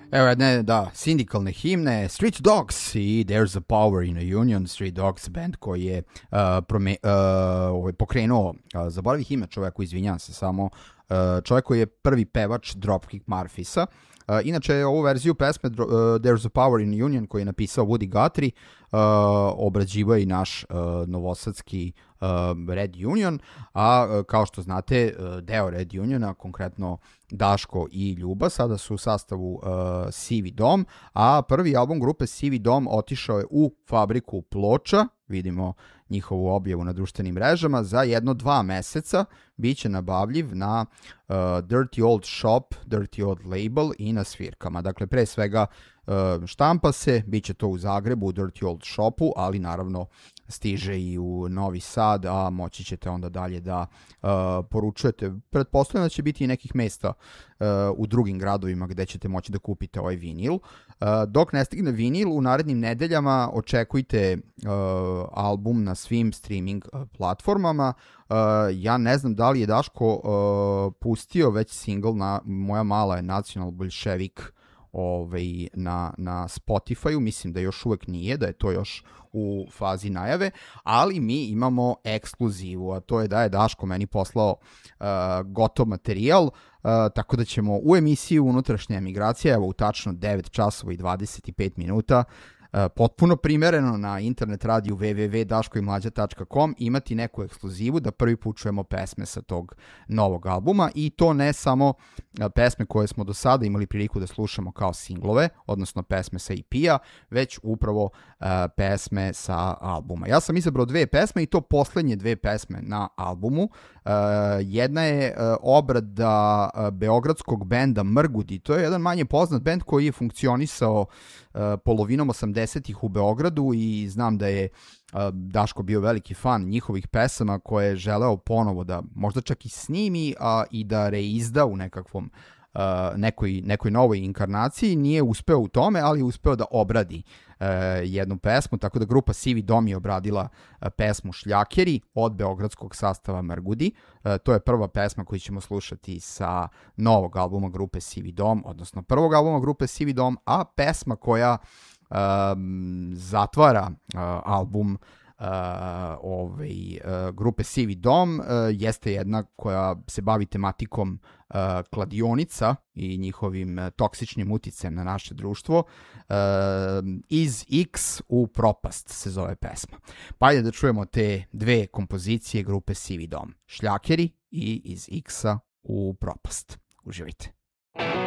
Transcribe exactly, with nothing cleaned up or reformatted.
Evo jedne, da, sindikalne himne, Street Dogs i There's a Power in a Union. Street Dogs, band koji je uh, prome, uh, pokrenuo, uh, zaboravih ime čoveku, izvinjam se samo, uh, čovek koji je prvi pevač Dropkick Murphisa. Uh, inače, ovu verziju pesme uh, There's a Power in a Union koji je napisao Woody Guthrie uh, obrađivao i naš uh, novosadski uh, Red Union, a uh, kao što znate, uh, deo Red Uniona, konkretno Daško i Ljuba, sada su u sastavu uh, Sivi Dom, a prvi album grupe Sivi Dom otišao je u fabriku ploča, vidimo njihovu objavu na društvenim mrežama, za jedno dva meseca biće nabavljiv na uh, Dirty Old Shop, Dirty Old Label i na svirkama. Dakle, pre svega uh, štampa se, bit će to u Zagrebu, u Dirty Old Shopu, ali naravno stiže i u Novi Sad, a moći ćete onda dalje da uh, poručujete. Pretpostavljam da će biti i nekih mesta uh, u drugim gradovima gde ćete moći da kupite ovaj vinil. Uh, dok ne stigne vinil, u narednim nedeljama očekujte uh, album na svim streaming uh, platformama. Uh, ja ne znam da li je Daško uh, pustio već single na Moja mala je Nacional Bolševik ovaj, na, na Spotify-u, mislim da još uvek nije, da je to još u fazi najave, ali mi imamo ekskluzivu, a to je da je Daško meni poslao uh, gotov materijal, uh, tako da ćemo u emisiji Unutrašnja emigracija, evo u tačno devet časova i dvadeset pet minuta, Uh, potpuno primereno na internet radiju w w w tačka daško i mlađa tačka com imati neku ekskluzivu da prvi put čujemo pesme sa tog novog albuma, i to ne samo uh, pesme koje smo do sada imali priliku da slušamo kao singlove, odnosno pesme sa E P-a, već upravo uh, pesme sa albuma. Ja sam izabrao dve pesme i to poslednje dve pesme na albumu. Uh, jedna je uh, obrada uh, beogradskog benda Mrgudi. To je jedan manje poznat bend koji je funkcionisao uh, polovinom osamdesetih u Beogradu i znam da je uh, Daško bio veliki fan njihovih pesama koje je želeo ponovo da možda čak i snimi, a i da reizda u nekakvom Uh, nekoj, nekoj novoj inkarnaciji. Nije uspeo u tome, ali je uspeo da obradi uh, jednu pesmu, tako da grupa Sivi Dom je obradila uh, pesmu Šljakeri od beogradskog sastava Mrgudi. Uh, to je prva pesma koju ćemo slušati sa novog albuma grupe Sivi Dom, odnosno prvog albuma grupe Sivi Dom, a pesma koja um, zatvara uh, album Uh, ovaj, uh, grupe Sivi Dom uh, jeste jedna koja se bavi tematikom uh, kladionica i njihovim uh, toksičnim uticajem na naše društvo. Uh, iz X u propast se zove pesma. Pa ajde da čujemo te dve kompozicije grupe Sivi Dom. Šljakeri i iz X-a u propast. Uživajte.